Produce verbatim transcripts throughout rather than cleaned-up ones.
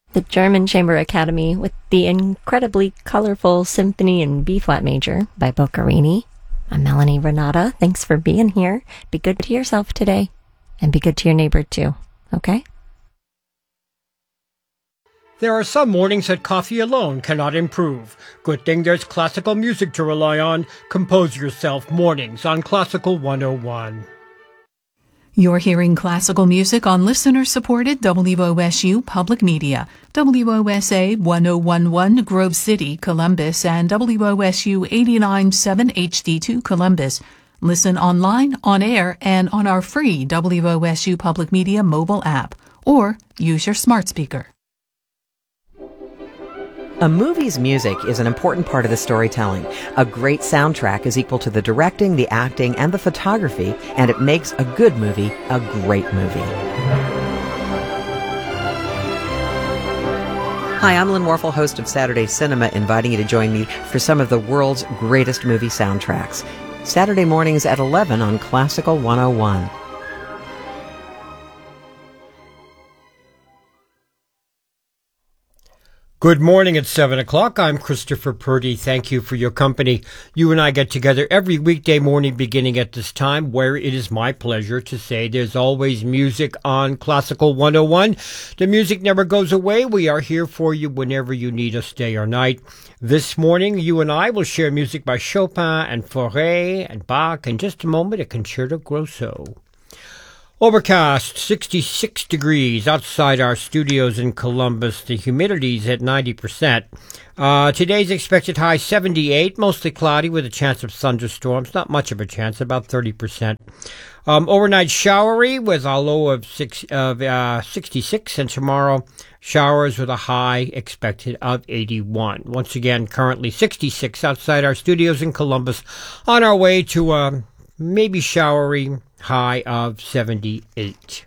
the German Chamber Academy with the incredibly colorful Symphony in B-flat major by Boccherini. I'm Melanie Renata. Thanks for being here. Be good to yourself today, and be good to your neighbor too, okay? There are some mornings that coffee alone cannot improve. Good thing there's classical music to rely on. Compose yourself mornings on Classical one oh one. You're hearing classical music on listener-supported W O S U Public Media, W O S A one oh one point one Grove City, Columbus, and W O S U eighty-nine point seven H D two Columbus. Listen online, on air, and on our free W O S U Public Media mobile app, or use your smart speaker. A movie's music is an important part of the storytelling. A great soundtrack is equal to the directing, the acting, and the photography, and it makes a good movie a great movie. Hi, I'm Lynn Warfel, host of Saturday Cinema, inviting you to join me for some of the world's greatest movie soundtracks. Saturday mornings at eleven on Classical one oh one. Good morning at seven o'clock. I'm Christopher Purdy. Thank you for your company. You and I get together every weekday morning beginning at this time, where it is my pleasure to say there's always music on Classical one oh one. The music never goes away. We are here for you whenever you need us, day or night. This morning, you and I will share music by Chopin and Fauré and Bach. In just a moment, a Concerto Grosso. Overcast, sixty-six degrees outside our studios in Columbus. The humidity's at ninety percent. Uh, today's expected high seventy-eight, mostly cloudy with a chance of thunderstorms. Not much of a chance, about thirty percent. Um, overnight showery with a low of six, of uh, sixty-six, and tomorrow showers with a high expected of eighty-one. Once again, currently sixty-six outside our studios in Columbus, on our way to uh, maybe showery high of seventy-eight.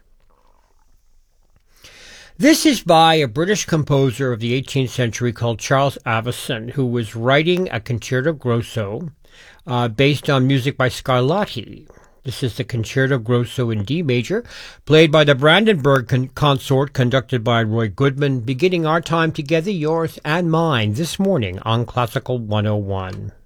This is by a British composer of the eighteenth century called Charles Avison, who was writing a Concerto Grosso uh, based on music by Scarlatti. This is the Concerto Grosso in D major, played by the Brandenburg con- Consort, conducted by Roy Goodman, beginning our time together, yours and mine, this morning on Classical one oh one.